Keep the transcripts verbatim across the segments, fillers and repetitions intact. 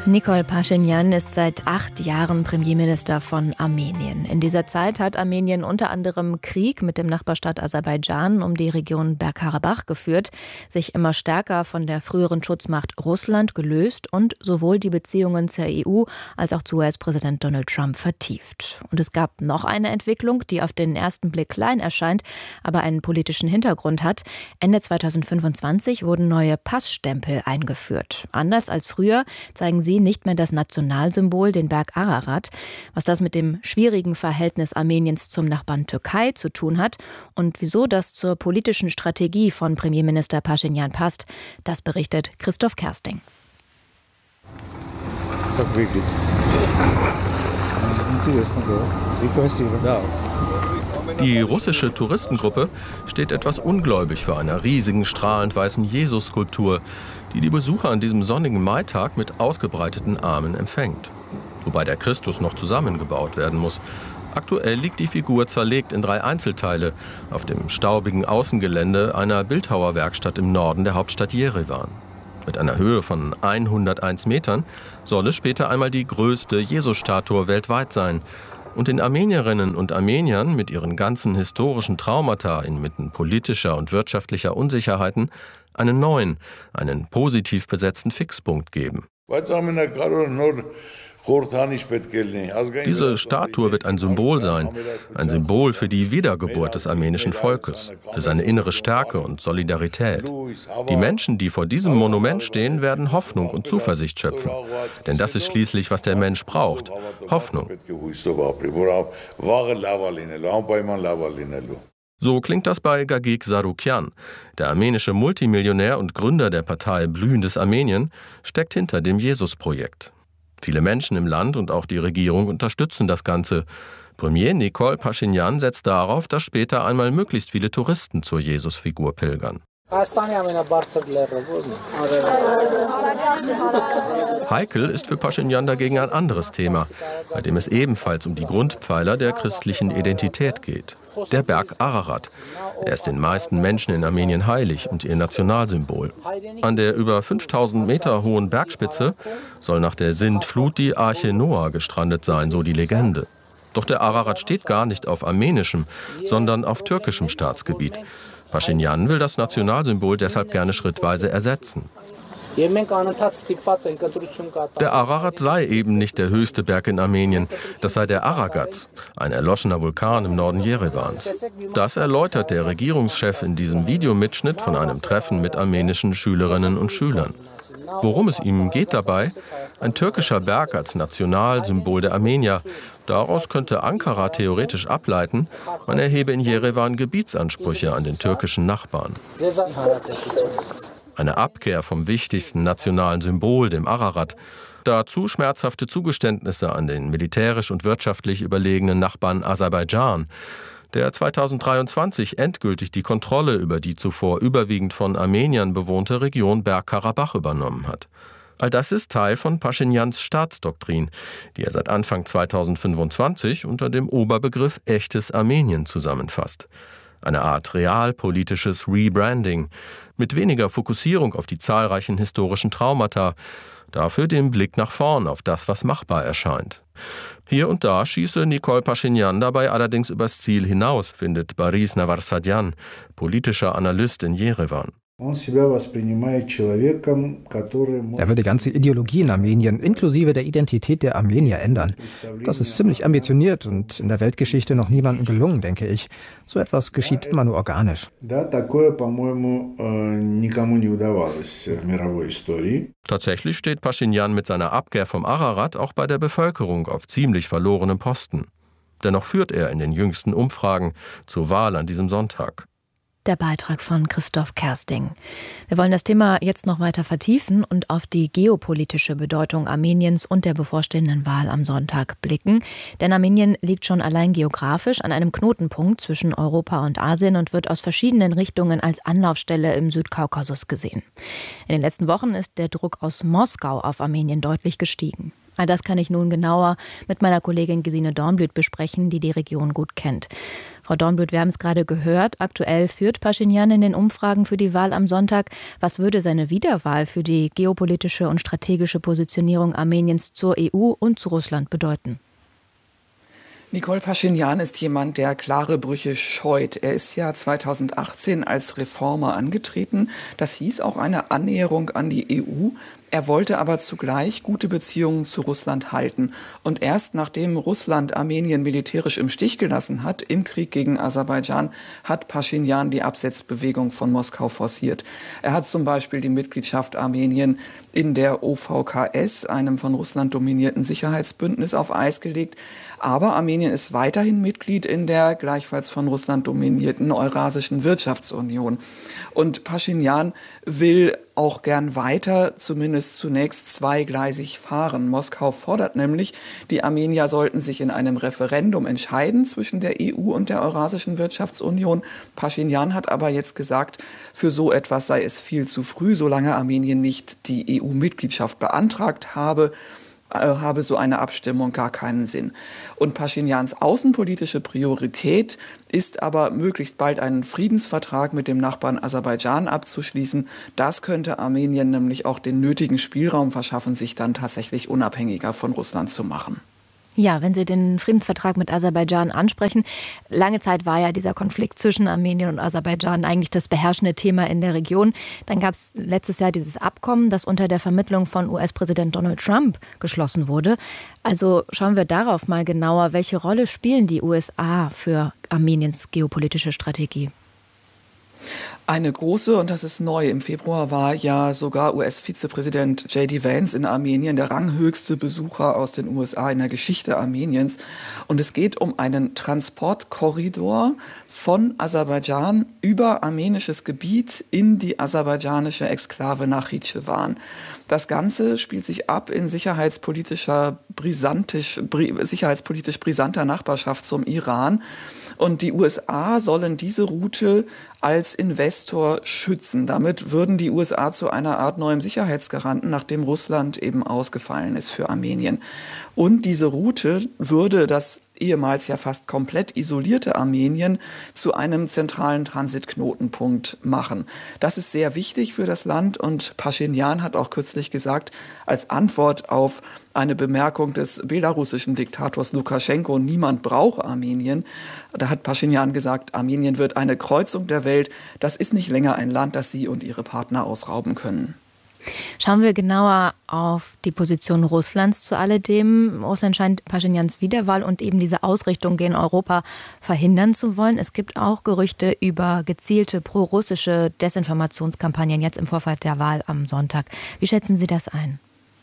Nikol Paschinjan ist seit acht Jahren Premierminister von Armenien. In dieser Zeit hat Armenien unter anderem Krieg mit dem Nachbarstaat Aserbaidschan um die Region Bergkarabach geführt, sich immer stärker von der früheren Schutzmacht Russland gelöst und sowohl die Beziehungen zur E U als auch zu U S-Präsident Donald Trump vertieft. Und es gab noch eine Entwicklung, die auf den ersten Blick klein erscheint, aber einen politischen Hintergrund hat. Ende zweitausendfünfundzwanzig wurden neue Passstempel eingeführt. Anders als früher zeigen sie nicht mehr das Nationalsymbol, den Berg Ararat. Was das mit dem schwierigen Verhältnis Armeniens zum Nachbarn Türkei zu tun hat und wieso das zur politischen Strategie von Premierminister Paschinjan passt, das berichtet Christoph Kersting. Die russische Touristengruppe steht etwas ungläubig vor einer riesigen, strahlend weißen Jesus-Skulptur, die die Besucher an diesem sonnigen Maitag mit ausgebreiteten Armen empfängt. Wobei der Christus noch zusammengebaut werden muss. Aktuell liegt die Figur zerlegt in drei Einzelteile auf dem staubigen Außengelände einer Bildhauerwerkstatt im Norden der Hauptstadt Jerewan. Mit einer Höhe von hunderteins Metern soll es später einmal die größte Jesus-Statue weltweit sein. Und den Armenierinnen und Armeniern mit ihren ganzen historischen Traumata inmitten politischer und wirtschaftlicher Unsicherheiten einen neuen, einen positiv besetzten Fixpunkt geben. Diese Statue wird ein Symbol sein, ein Symbol für die Wiedergeburt des armenischen Volkes, für seine innere Stärke und Solidarität. Die Menschen, die vor diesem Monument stehen, werden Hoffnung und Zuversicht schöpfen. Denn das ist schließlich, was der Mensch braucht, Hoffnung. So klingt das bei Gagik Sarukyan. Der armenische Multimillionär und Gründer der Partei Blühendes Armenien steckt hinter dem Jesus-Projekt. Viele Menschen im Land und auch die Regierung unterstützen das Ganze. Premier Nikol Paschinjan setzt darauf, dass später einmal möglichst viele Touristen zur Jesusfigur pilgern. Heikel ist für Paschinjan dagegen ein anderes Thema, bei dem es ebenfalls um die Grundpfeiler der christlichen Identität geht. Der Berg Ararat. Er ist den meisten Menschen in Armenien heilig und ihr Nationalsymbol. An der über fünftausend Meter hohen Bergspitze soll nach der Sintflut die Arche Noah gestrandet sein, so die Legende. Doch der Ararat steht gar nicht auf armenischem, sondern auf türkischem Staatsgebiet. Paschinjan will das Nationalsymbol deshalb gerne schrittweise ersetzen. Der Ararat sei eben nicht der höchste Berg in Armenien, das sei der Aragats, ein erloschener Vulkan im Norden Jerevans. Das erläutert der Regierungschef in diesem Videomitschnitt von einem Treffen mit armenischen Schülerinnen und Schülern. Worum es ihm geht dabei? Ein türkischer Berg als Nationalsymbol der Armenier. Daraus könnte Ankara theoretisch ableiten, man erhebe in Jerewan Gebietsansprüche an den türkischen Nachbarn. Eine Abkehr vom wichtigsten nationalen Symbol, dem Ararat. Dazu schmerzhafte Zugeständnisse an den militärisch und wirtschaftlich überlegenen Nachbarn Aserbaidschan, der zweitausenddreiundzwanzig endgültig die Kontrolle über die zuvor überwiegend von Armeniern bewohnte Region Bergkarabach übernommen hat. All das ist Teil von Paschinjans Staatsdoktrin, die er seit Anfang zweitausendfünfundzwanzig unter dem Oberbegriff echtes Armenien zusammenfasst. Eine Art realpolitisches Rebranding mit weniger Fokussierung auf die zahlreichen historischen Traumata, dafür den Blick nach vorn auf das, was machbar erscheint. Hier und da schieße Nikol Paschinjan dabei allerdings übers Ziel hinaus, findet Boris Navarsadian, politischer Analyst in Jerewan. Er will die ganze Ideologie in Armenien inklusive der Identität der Armenier ändern. Das ist ziemlich ambitioniert und in der Weltgeschichte noch niemandem gelungen, denke ich. So etwas geschieht immer nur organisch. Tatsächlich steht Paschinjan mit seiner Abkehr vom Ararat auch bei der Bevölkerung auf ziemlich verlorenem Posten. Dennoch führt er in den jüngsten Umfragen zur Wahl an diesem Sonntag. Der Beitrag von Christoph Kersting. Wir wollen das Thema jetzt noch weiter vertiefen und auf die geopolitische Bedeutung Armeniens und der bevorstehenden Wahl am Sonntag blicken. Denn Armenien liegt schon allein geografisch an einem Knotenpunkt zwischen Europa und Asien und wird aus verschiedenen Richtungen als Anlaufstelle im Südkaukasus gesehen. In den letzten Wochen ist der Druck aus Moskau auf Armenien deutlich gestiegen. All das kann ich nun genauer mit meiner Kollegin Gesine Dornblüt besprechen, die die Region gut kennt. Frau Dornblüt, wir haben es gerade gehört, aktuell führt Paschinjan in den Umfragen für die Wahl am Sonntag. Was würde seine Wiederwahl für die geopolitische und strategische Positionierung Armeniens zur E U und zu Russland bedeuten? Nikol Paschinjan ist jemand, der klare Brüche scheut. Er ist ja zweitausendachtzehn als Reformer angetreten. Das hieß auch eine Annäherung an die E U. Er wollte aber zugleich gute Beziehungen zu Russland halten. Und erst nachdem Russland Armenien militärisch im Stich gelassen hat, im Krieg gegen Aserbaidschan, hat Paschinjan die Absetzbewegung von Moskau forciert. Er hat zum Beispiel die Mitgliedschaft Armenien in der O V K S, einem von Russland dominierten Sicherheitsbündnis, auf Eis gelegt. Aber Armenien ist weiterhin Mitglied in der gleichfalls von Russland dominierten Eurasischen Wirtschaftsunion. Und Paschinjan will auch gern weiter, zumindest zunächst zweigleisig fahren. Moskau fordert nämlich, die Armenier sollten sich in einem Referendum entscheiden zwischen der E U und der Eurasischen Wirtschaftsunion. Paschinjan hat aber jetzt gesagt, für so etwas sei es viel zu früh, solange Armenien nicht die E U-Mitgliedschaft beantragt habe, habe so eine Abstimmung gar keinen Sinn. Und Paschinjans außenpolitische Priorität ist aber, möglichst bald einen Friedensvertrag mit dem Nachbarn Aserbaidschan abzuschließen. Das könnte Armenien nämlich auch den nötigen Spielraum verschaffen, sich dann tatsächlich unabhängiger von Russland zu machen. Ja, wenn Sie den Friedensvertrag mit Aserbaidschan ansprechen. Lange Zeit war ja dieser Konflikt zwischen Armenien und Aserbaidschan eigentlich das beherrschende Thema in der Region. Dann gab es letztes Jahr dieses Abkommen, das unter der Vermittlung von U S-Präsident Donald Trump geschlossen wurde. Also schauen wir darauf mal genauer, welche Rolle spielen die U S A für Armeniens geopolitische Strategie? Eine große, und das ist neu, im Februar war ja sogar U S-Vizepräsident J D Vance in Armenien, der ranghöchste Besucher aus den U S A in der Geschichte Armeniens. Und es geht um einen Transportkorridor von Aserbaidschan über armenisches Gebiet in die aserbaidschanische Exklave Nachitschewan. Das Ganze spielt sich ab in sicherheitspolitischer, brisantisch, bri, sicherheitspolitisch brisanter Nachbarschaft zum Iran. Und die U S A sollen diese Route als Investor schützen. Damit würden die U S A zu einer Art neuem Sicherheitsgaranten, nachdem Russland eben ausgefallen ist für Armenien. Und diese Route würde das ehemals ja fast komplett isolierte Armenien zu einem zentralen Transitknotenpunkt machen. Das ist sehr wichtig für das Land, und Paschinjan hat auch kürzlich gesagt, als Antwort auf eine Bemerkung des belarussischen Diktators Lukaschenko, niemand braucht Armenien. Da hat Paschinjan gesagt, Armenien wird eine Kreuzung der Welt. Das ist nicht länger ein Land, das sie und ihre Partner ausrauben können. Schauen wir genauer auf die Position Russlands zu alledem. Russland scheint Paschinjans Wiederwahl und eben diese Ausrichtung gegen Europa verhindern zu wollen. Es gibt auch Gerüchte über gezielte pro-russische Desinformationskampagnen jetzt im Vorfeld der Wahl am Sonntag. Wie schätzen Sie das ein?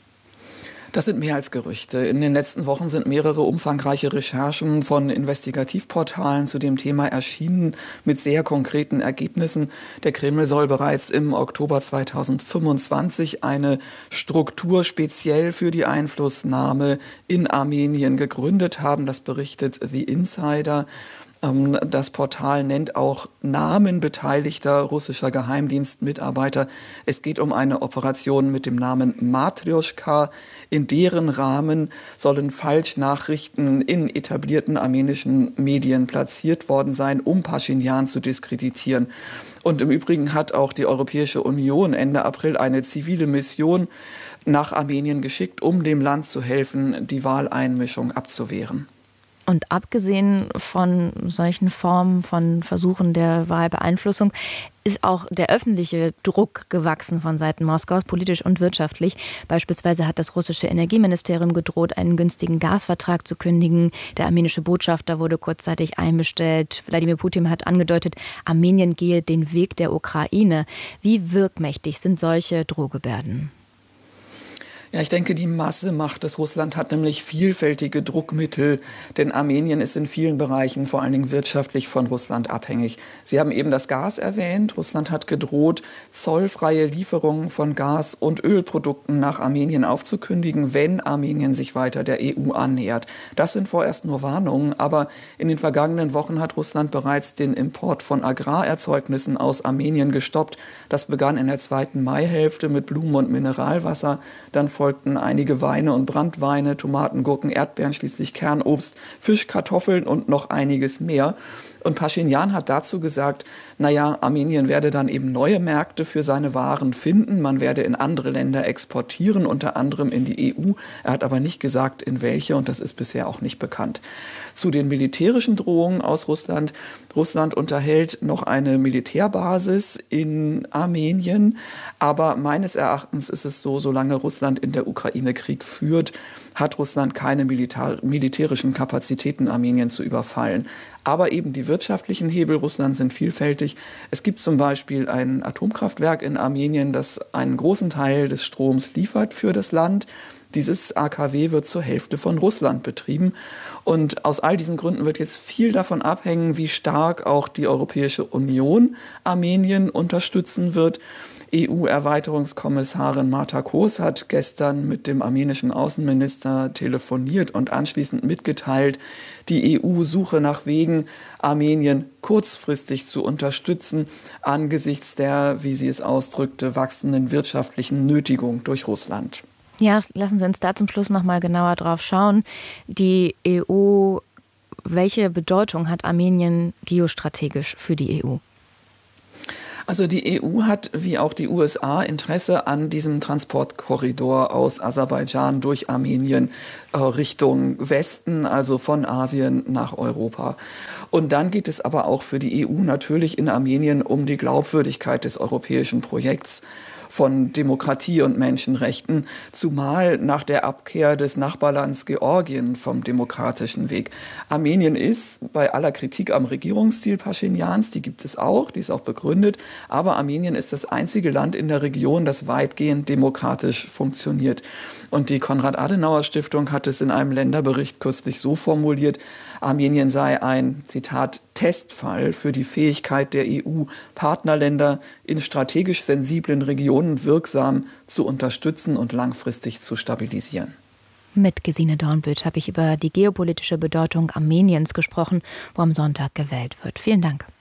Das sind mehr als Gerüchte. In den letzten Wochen sind mehrere umfangreiche Recherchen von Investigativportalen zu dem Thema erschienen mit sehr konkreten Ergebnissen. Der Kreml soll bereits im Oktober zweitausendfünfundzwanzig eine Struktur speziell für die Einflussnahme in Armenien gegründet haben. Das berichtet The Insider. Das Portal nennt auch Namen beteiligter russischer Geheimdienstmitarbeiter. Es geht um eine Operation mit dem Namen Matrjoschka. In deren Rahmen sollen Falschnachrichten in etablierten armenischen Medien platziert worden sein, um Paschinjan zu diskreditieren. Und im Übrigen hat auch die Europäische Union Ende April eine zivile Mission nach Armenien geschickt, um dem Land zu helfen, die Wahleinmischung abzuwehren. Und abgesehen von solchen Formen von Versuchen der Wahlbeeinflussung ist auch der öffentliche Druck gewachsen von Seiten Moskaus, politisch und wirtschaftlich. Beispielsweise hat das russische Energieministerium gedroht, einen günstigen Gasvertrag zu kündigen. Der armenische Botschafter wurde kurzzeitig einbestellt. Wladimir Putin hat angedeutet, Armenien gehe den Weg der Ukraine. Wie wirkmächtig sind solche Drohgebärden? Ja, ich denke, die Masse macht es. Russland hat nämlich vielfältige Druckmittel, denn Armenien ist in vielen Bereichen, vor allen Dingen wirtschaftlich, von Russland abhängig. Sie haben eben das Gas erwähnt. Russland hat gedroht, zollfreie Lieferungen von Gas- und Ölprodukten nach Armenien aufzukündigen, wenn Armenien sich weiter der E U annähert. Das sind vorerst nur Warnungen, aber in den vergangenen Wochen hat Russland bereits den Import von Agrarerzeugnissen aus Armenien gestoppt. Das begann in der zweiten Maihälfte mit Blumen- und Mineralwasser, dann folgte folgten einige Weine und Branntweine, Tomaten, Gurken, Erdbeeren, schließlich Kernobst, Fisch, Kartoffeln und noch einiges mehr. Und Paschinjan hat dazu gesagt, naja, Armenien werde dann eben neue Märkte für seine Waren finden. Man werde in andere Länder exportieren, unter anderem in die E U. Er hat aber nicht gesagt, in welche, und das ist bisher auch nicht bekannt. Zu den militärischen Drohungen aus Russland. Russland unterhält noch eine Militärbasis in Armenien. Aber meines Erachtens ist es so, solange Russland in der Ukraine Krieg führt, hat Russland keine Militär, militärischen Kapazitäten, Armenien zu überfallen. Aber eben die wirtschaftlichen Hebel Russlands sind vielfältig. Es gibt zum Beispiel ein Atomkraftwerk in Armenien, das einen großen Teil des Stroms liefert für das Land. Dieses A K W wird zur Hälfte von Russland betrieben. Und aus all diesen Gründen wird jetzt viel davon abhängen, wie stark auch die Europäische Union Armenien unterstützen wird. E U-Erweiterungskommissarin Marta Kos hat gestern mit dem armenischen Außenminister telefoniert und anschließend mitgeteilt, die E U suche nach Wegen, Armenien kurzfristig zu unterstützen, angesichts der, wie sie es ausdrückte, wachsenden wirtschaftlichen Nötigung durch Russland. Ja, lassen Sie uns da zum Schluss noch mal genauer drauf schauen. Die E U, welche Bedeutung hat Armenien geostrategisch für die E U? Also die E U hat, wie auch die U S A, Interesse an diesem Transportkorridor aus Aserbaidschan durch Armenien äh, Richtung Westen, also von Asien nach Europa. Und dann geht es aber auch für die E U natürlich in Armenien um die Glaubwürdigkeit des europäischen Projekts von Demokratie und Menschenrechten, zumal nach der Abkehr des Nachbarlands Georgien vom demokratischen Weg. Armenien ist bei aller Kritik am Regierungsstil Paschinjans, die gibt es auch, die ist auch begründet, aber Armenien ist das einzige Land in der Region, das weitgehend demokratisch funktioniert. Und die Konrad-Adenauer-Stiftung hat es in einem Länderbericht kürzlich so formuliert, Armenien sei ein, Zitat, Testfall für die Fähigkeit der E U, Partnerländer in strategisch sensiblen Regionen wirksam zu unterstützen und langfristig zu stabilisieren. Mit Gesine Dornbütt habe ich über die geopolitische Bedeutung Armeniens gesprochen, wo am Sonntag gewählt wird. Vielen Dank.